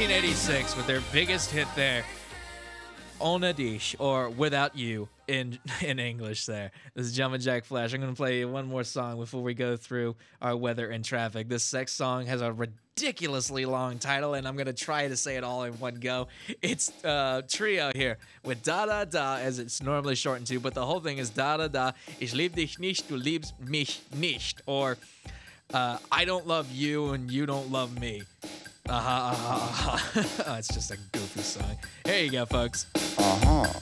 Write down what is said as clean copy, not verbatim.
1986 with their biggest hit there, Ohne dich, or Without You in English there. This is Jumpin' Jack Flash. I'm going to play one more song before we go through our weather and traffic. This next song has a ridiculously long title, and I'm going to try to say it all in one go. It's Trio here with Da Da Da, as it's normally shortened to, but the whole thing is Da Da Da, ich lieb dich nicht, du liebst mich nicht, or I don't love you and you don't love me. Oh, it's just a goofy song. Here you go, folks. Uh-huh.